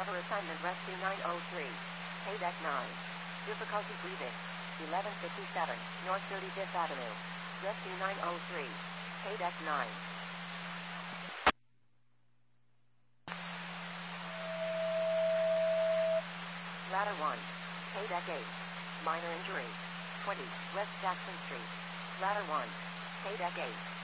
Cover assignment Rescue 903. Paydeck 9. Difficulty breathing. 1157 North 35th Avenue. Rescue 903. Paydeck 9. Ladder 1. Paydeck 8. Minor injury. 20 West Jackson Street. Ladder 1. Paydeck 8.